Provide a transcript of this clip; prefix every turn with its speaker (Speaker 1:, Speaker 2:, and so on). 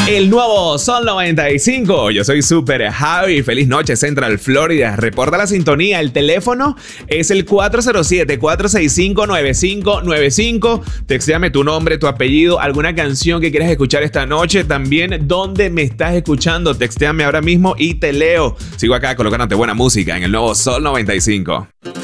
Speaker 1: El nuevo Sol 95. Yo soy Super Javi. Feliz noche, Central Florida. Reporta la sintonía. El teléfono es el 407-465-9595. Textéame tu nombre, tu apellido, alguna canción que quieras escuchar esta noche. También dónde me estás escuchando. Textéame ahora mismo y te leo. Sigo acá colocándote buena música en el nuevo Sol 95.